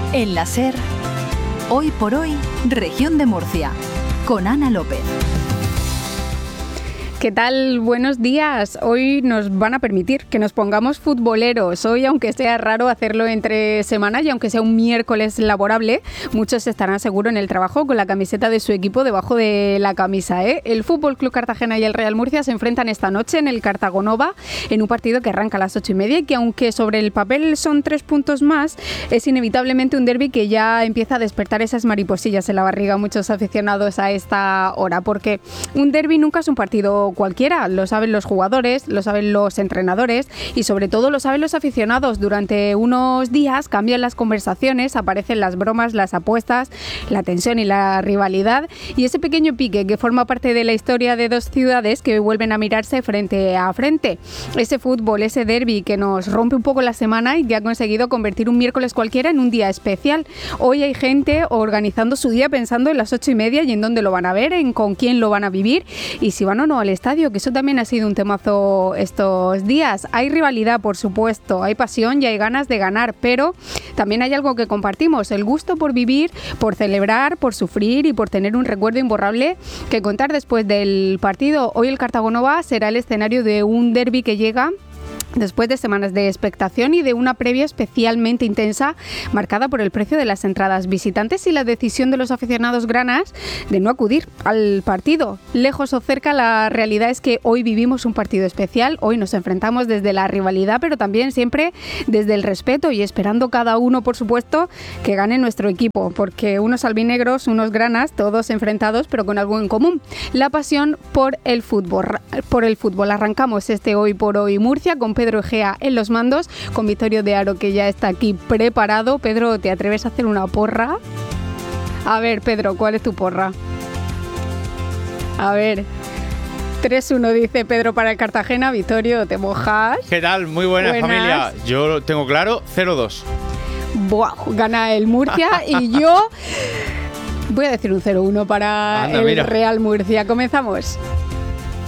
En la SER, Hoy por Hoy, Región de Murcia, con Ana López. ¿Qué tal? Buenos días. Hoy nos van a permitir que nos pongamos futboleros. Hoy, aunque sea raro hacerlo entre semana y aunque sea un miércoles laborable, muchos estarán seguro en el trabajo con la camiseta de su equipo debajo de la camisa, ¿eh? El Fútbol Club Cartagena y el Real Murcia se enfrentan esta noche en el Cartagonova en un partido que arranca a las 8:30 y que, aunque sobre el papel son 3 puntos más, es inevitablemente un derbi que ya empieza a despertar esas mariposillas en la barriga a muchos aficionados a esta hora, porque un derbi nunca es un partido cualquiera, lo saben los jugadores, lo saben los entrenadores y sobre todo lo saben los aficionados. Durante unos días cambian las conversaciones, aparecen las bromas, las apuestas, la tensión y la rivalidad, y ese pequeño pique que forma parte de la historia de dos ciudades que vuelven a mirarse frente a frente. Ese fútbol, ese derbi que nos rompe un poco la semana y que ha conseguido convertir un miércoles cualquiera en un día especial. Hoy hay gente organizando su día pensando en las 8:30 y en dónde lo van a ver, en con quién lo van a vivir y si van o no al estadio, que eso también ha sido un temazo estos días. Hay rivalidad, por supuesto, hay pasión y hay ganas de ganar, pero también hay algo que compartimos, el gusto por vivir, por celebrar, por sufrir y por tener un recuerdo imborrable que contar después del partido. Hoy el Cartagonova será el escenario de un derbi que llega después de semanas de expectación y de una previa especialmente intensa marcada por el precio de las entradas visitantes y la decisión de los aficionados granas de no acudir al partido. Lejos o cerca, la realidad es que hoy vivimos un partido especial, hoy nos enfrentamos desde la rivalidad, pero también siempre desde el respeto y esperando cada uno, por supuesto, que gane nuestro equipo, porque unos albinegros, unos granas, todos enfrentados, pero con algo en común, la pasión por el fútbol. Arrancamos este Hoy por Hoy Murcia con Pedro Egea en los mandos, con Vittorio de Aro, que ya está aquí preparado. Pedro, ¿te atreves a hacer una porra? A ver, Pedro, ¿cuál es tu porra? A ver, 3-1 dice Pedro para el Cartagena. Vittorio, ¿te mojas? ¿Qué tal? Muy buenas, familia. Yo lo tengo claro, 0-2. Buah, gana el Murcia y yo voy a decir un 0-1 para el Real Murcia. Comenzamos.